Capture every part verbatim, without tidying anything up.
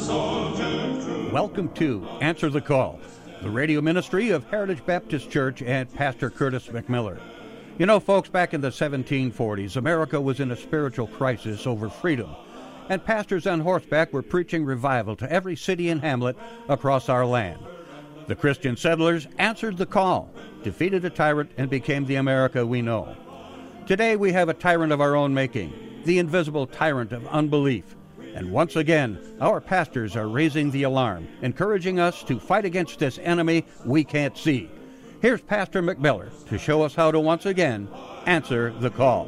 Welcome to Answer the Call, the radio ministry of Heritage Baptist Church and Pastor Curtis McMiller. You know, folks, back in the seventeen forties, America was in a spiritual crisis over freedom, and pastors on horseback were preaching revival to every city and hamlet across our land. The Christian settlers answered the call, defeated a tyrant, and became the America we know. Today we have a tyrant of our own making, the invisible tyrant of unbelief. And once again, our pastors are raising the alarm, encouraging us to fight against this enemy we can't see. Here's Pastor McMiller to show us how to once again answer the call.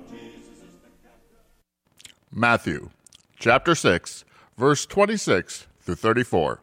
Matthew chapter six, verse twenty-six through thirty-four.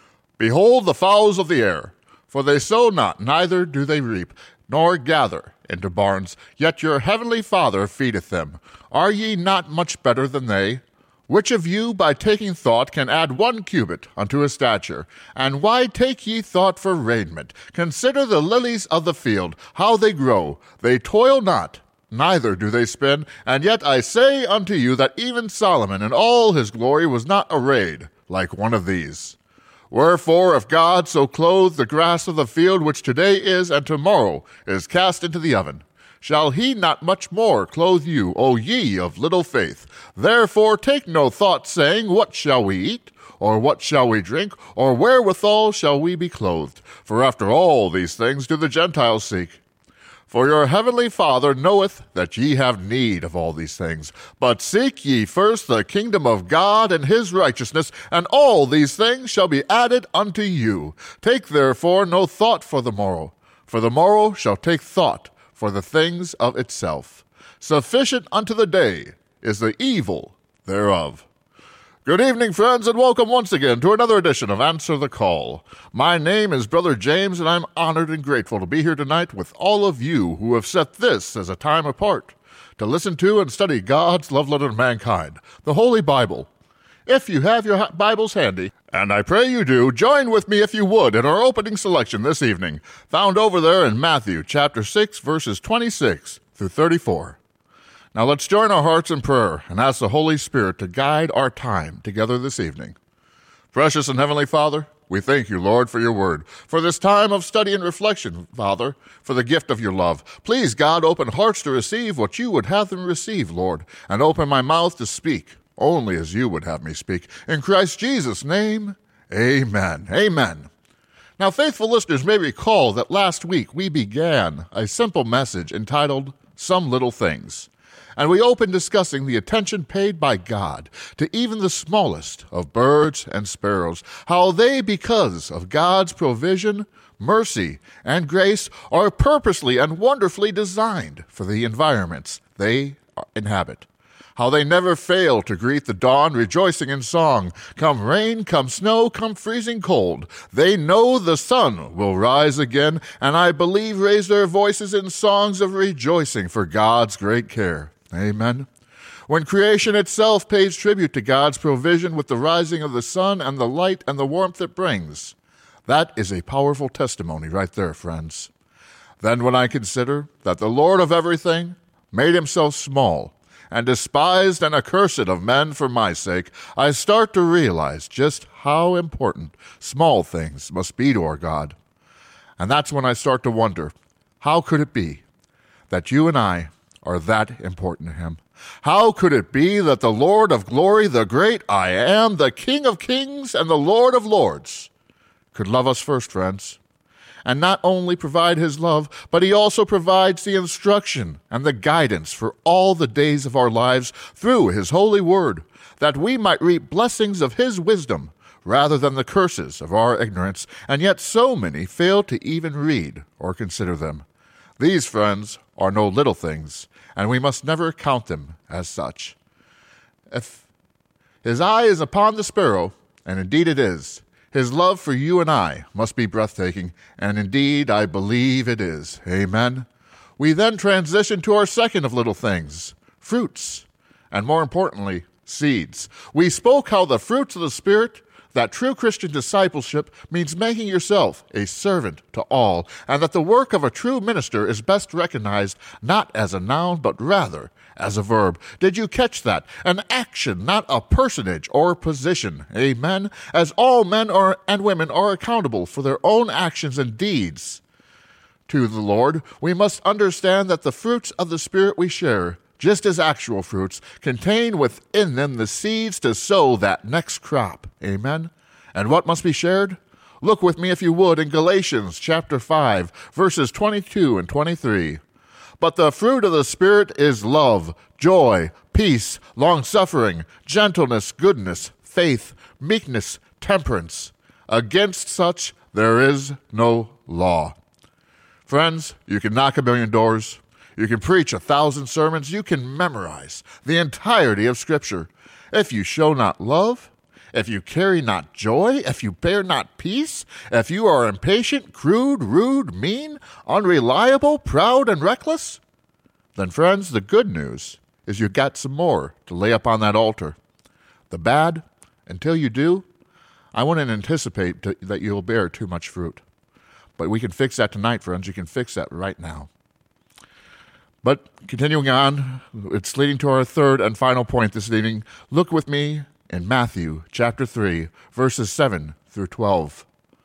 Behold the fowls of the air, for they sow not, neither do they reap, nor gather into barns, yet your heavenly Father feedeth them. Are ye not much better than they? Which of you, by taking thought, can add one cubit unto his stature? And why take ye thought for raiment? Consider the lilies of the field, how they grow. They toil not, neither do they spin. And yet I say unto you that even Solomon in all his glory was not arrayed like one of these. Wherefore, if God so clothe the grass of the field, which today is and tomorrow is cast into the oven, shall he not much more clothe you, O ye of little faith? Therefore take no thought, saying, What shall we eat? Or what shall we drink? Or wherewithal shall we be clothed? For after all these things do the Gentiles seek. For your heavenly Father knoweth that ye have need of all these things. But seek ye first the kingdom of God and his righteousness, and all these things shall be added unto you. Take therefore no thought for the morrow, for the morrow shall take thought for the things of itself. Sufficient unto the day is the evil thereof. Good evening, friends, and welcome once again to another edition of Answer the Call. My name is Brother James, and I'm honored and grateful to be here tonight with all of you who have set this as a time apart to listen to and study God's love letter to mankind, the Holy Bible. If you have your Bibles handy, and I pray you do, join with me if you would in our opening selection this evening, found over there in Matthew chapter six, verses twenty-six through thirty-four. Now let's join our hearts in prayer and ask the Holy Spirit to guide our time together this evening. Precious and Heavenly Father, we thank you, Lord, for your word, for this time of study and reflection, Father, for the gift of your love. Please, God, open hearts to receive what you would have them receive, Lord, and open my mouth to speak only as you would have me speak. In Christ Jesus' name, amen. Amen. Now, faithful listeners may recall that last week we began a simple message entitled, Some Little Things. And we opened discussing the attention paid by God to even the smallest of birds and sparrows, how they, because of God's provision, mercy, and grace, are purposely and wonderfully designed for the environments they inhabit. How they never fail to greet the dawn rejoicing in song. Come rain, come snow, come freezing cold, they know the sun will rise again, and I believe raise their voices in songs of rejoicing for God's great care. Amen. When creation itself pays tribute to God's provision with the rising of the sun and the light and the warmth it brings, that is a powerful testimony right there, friends. Then when I consider that the Lord of everything made himself small, and despised and accursed of men for my sake, I start to realize just how important small things must be to our God. And that's when I start to wonder, how could it be that you and I are that important to him? How could it be that the Lord of glory, the great I am, the King of kings, and the Lord of lords could love us first, friends? And not only provide his love, but he also provides the instruction and the guidance for all the days of our lives through his holy word, that we might reap blessings of his wisdom rather than the curses of our ignorance, and yet so many fail to even read or consider them. These, friends, are no little things, and we must never count them as such. If his eye is upon the sparrow, and indeed it is, his love for you and I must be breathtaking, and indeed I believe it is. Amen. We then transition to our second of little things, fruits, and more importantly, seeds. We spoke how the fruits of the Spirit, that true Christian discipleship means making yourself a servant to all, and that the work of a true minister is best recognized not as a noun, but rather as a verb. Did you catch that? An action, not a personage or position. Amen? As all men are and women are accountable for their own actions and deeds to the Lord, we must understand that the fruits of the Spirit we share, just as actual fruits, contain within them the seeds to sow that next crop. Amen? And what must be shared? Look with me, if you would, in Galatians chapter five, verses twenty-two and twenty-three. But the fruit of the Spirit is love, joy, peace, long-suffering, gentleness, goodness, faith, meekness, temperance. Against such there is no law. Friends, you can knock a million doors. You can preach a thousand sermons. You can memorize the entirety of Scripture. If you show not love, if you carry not joy, if you bear not peace, if you are impatient, crude, rude, mean, unreliable, proud, and reckless, then, friends, the good news is you've got some more to lay up on that altar. The bad, until you do, I wouldn't anticipate to, that you'll bear too much fruit. But we can fix that tonight, friends. You can fix that right now. But continuing on, it's leading to our third and final point this evening. Look with me in Matthew chapter three, verses seven through twelve.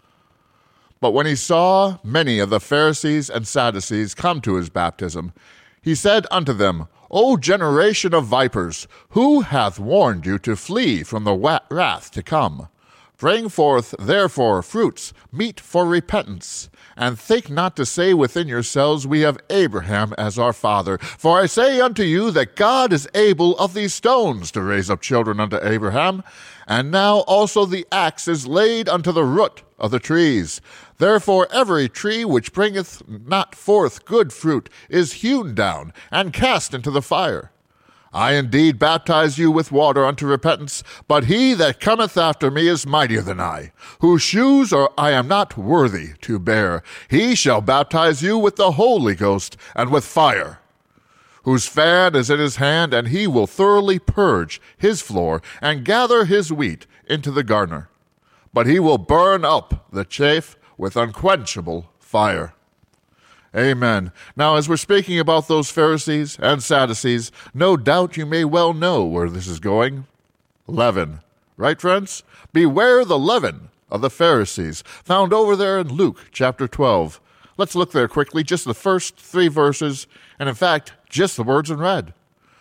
But when he saw many of the Pharisees and Sadducees come to his baptism, he said unto them, O generation of vipers, who hath warned you to flee from the wrath to come? Bring forth, therefore, fruits, meet for repentance. And think not to say within yourselves, We have Abraham as our father. For I say unto you that God is able of these stones to raise up children unto Abraham. And now also the axe is laid unto the root of the trees. Therefore every tree which bringeth not forth good fruit is hewn down and cast into the fire. I indeed baptize you with water unto repentance, but he that cometh after me is mightier than I, whose shoes are I am not worthy to bear. He shall baptize you with the Holy Ghost and with fire, whose fan is in his hand, and he will thoroughly purge his floor and gather his wheat into the garner. But he will burn up the chaff with unquenchable fire. Amen. Now, as we're speaking about those Pharisees and Sadducees, no doubt you may well know where this is going. Leaven. Right, friends? Beware the leaven of the Pharisees, found over there in Luke chapter twelve. Let's look there quickly, just the first three verses, and in fact, just the words in red.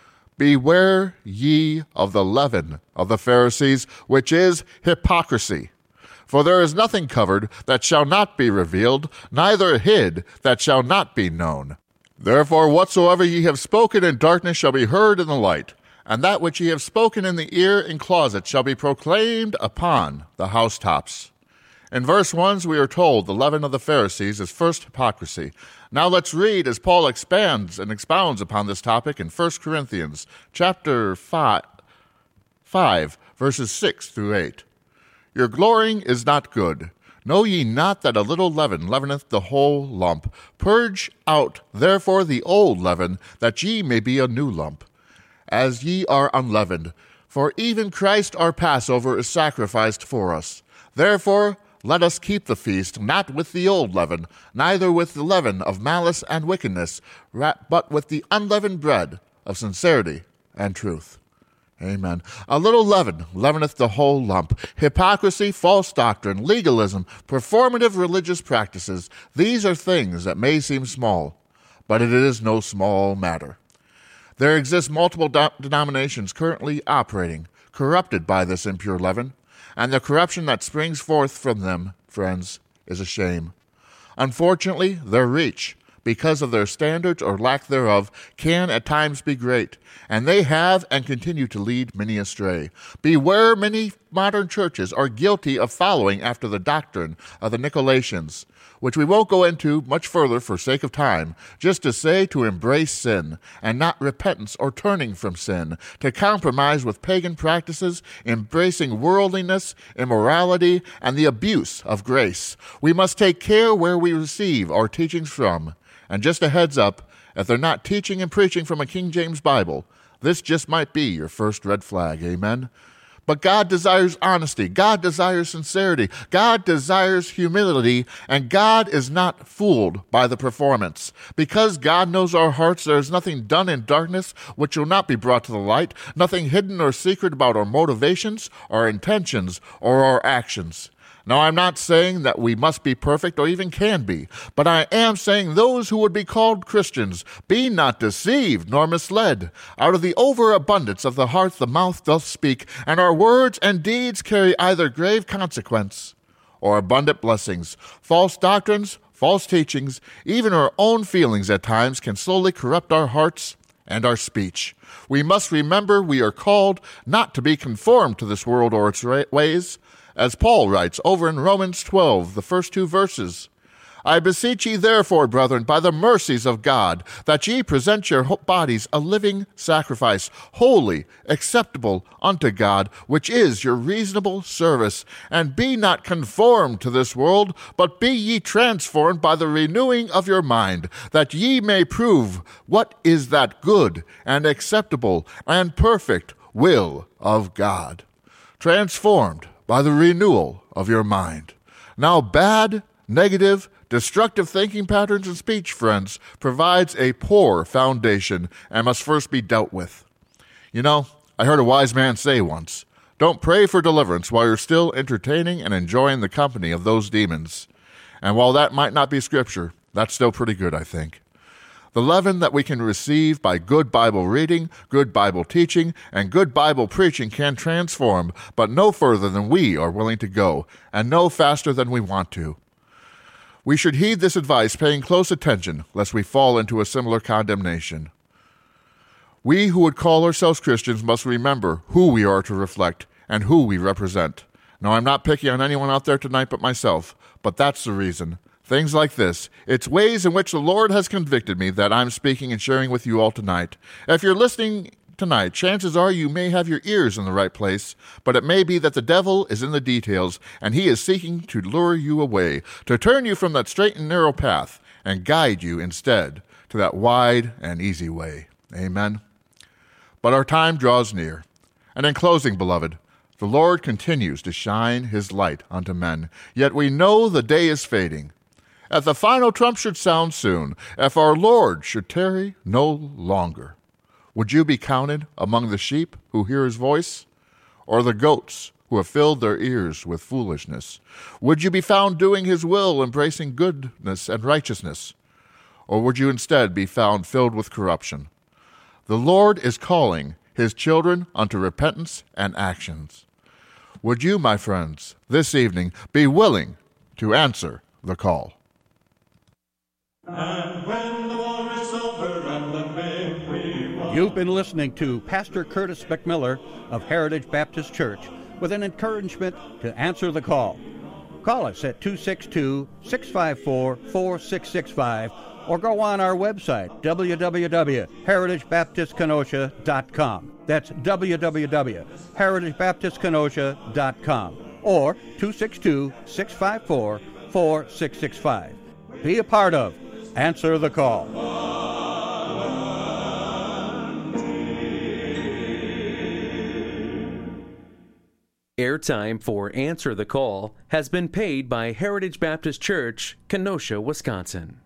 Beware ye of the leaven of the Pharisees, which is hypocrisy. For there is nothing covered that shall not be revealed, neither hid that shall not be known. Therefore whatsoever ye have spoken in darkness shall be heard in the light, and that which ye have spoken in the ear in closet shall be proclaimed upon the housetops. In verse one, we are told the leaven of the Pharisees is first hypocrisy. Now let's read as Paul expands and expounds upon this topic in First Corinthians chapter five, five verses six through eight. Your glorying is not good. Know ye not that a little leaven leaveneth the whole lump? Purge out therefore the old leaven, that ye may be a new lump, as ye are unleavened. For even Christ our Passover is sacrificed for us. Therefore let us keep the feast, not with the old leaven, neither with the leaven of malice and wickedness, but with the unleavened bread of sincerity and truth. Amen. A little leaven leaveneth the whole lump. Hypocrisy, false doctrine, legalism, performative religious practices, these are things that may seem small, but it is no small matter. There exist multiple do- denominations currently operating, corrupted by this impure leaven, and the corruption that springs forth from them, friends, is a shame. Unfortunately, their reach, because of their standards or lack thereof, can at times be great, and they have and continue to lead many astray. Beware, many modern churches are guilty of following after the doctrine of the Nicolaitans, which we won't go into much further for sake of time, just to say to embrace sin, and not repentance or turning from sin, to compromise with pagan practices, embracing worldliness, immorality, and the abuse of grace. We must take care where we receive our teachings from. And just a heads up, if they're not teaching and preaching from a King James Bible, this just might be your first red flag, amen? But God desires honesty. God desires sincerity. God desires humility. And God is not fooled by the performance. Because God knows our hearts, there is nothing done in darkness which will not be brought to the light, nothing hidden or secret about our motivations, our intentions, or our actions. Now, I'm not saying that we must be perfect or even can be, but I am saying those who would be called Christians, be not deceived nor misled. Out of the overabundance of the heart the mouth doth speak, and our words and deeds carry either grave consequence or abundant blessings. False doctrines, false teachings, even our own feelings at times can slowly corrupt our hearts and our speech. We must remember we are called not to be conformed to this world or its ways, as Paul writes over in Romans twelve, the first two verses. I beseech ye therefore, brethren, by the mercies of God, that ye present your bodies a living sacrifice, holy, acceptable unto God, which is your reasonable service. And be not conformed to this world, but be ye transformed by the renewing of your mind, that ye may prove what is that good and acceptable and perfect will of God. Transformed by the renewal of your mind. Now, bad, negative, destructive thinking patterns and speech, friends, provides a poor foundation and must first be dealt with. You know, I heard a wise man say once, don't pray for deliverance while you're still entertaining and enjoying the company of those demons. And while that might not be scripture, that's still pretty good, I think. The leaven that we can receive by good Bible reading, good Bible teaching, and good Bible preaching can transform, but no further than we are willing to go, and no faster than we want to. We should heed this advice, paying close attention, lest we fall into a similar condemnation. We who would call ourselves Christians must remember who we are to reflect and who we represent. Now, I'm not picking on anyone out there tonight but myself, but that's the reason. Things like this. It's ways in which the Lord has convicted me that I'm speaking and sharing with you all tonight. If you're listening tonight, chances are you may have your ears in the right place, but it may be that the devil is in the details, and he is seeking to lure you away, to turn you from that straight and narrow path, and guide you instead to that wide and easy way. Amen. But our time draws near. And in closing, beloved, the Lord continues to shine his light unto men, yet we know the day is fading. If the final trump should sound soon, if our Lord should tarry no longer, would you be counted among the sheep who hear his voice, or the goats who have filled their ears with foolishness? Would you be found doing his will, embracing goodness and righteousness, or would you instead be found filled with corruption? The Lord is calling his children unto repentance and actions. Would you, my friends, this evening be willing to answer the call? And when the war is over and the victory won. You've been listening to Pastor Curtis McMiller of Heritage Baptist Church with an encouragement to answer the call. Call us at two six two, six five four, four six six five or go on our website, w w w dot heritage baptist kenosha dot com. That's w w w dot heritage baptist kenosha dot com or two six two, six five four, four six six five. Be a part of Answer the Call. Airtime for Answer the Call has been paid by Heritage Baptist Church, Kenosha, Wisconsin.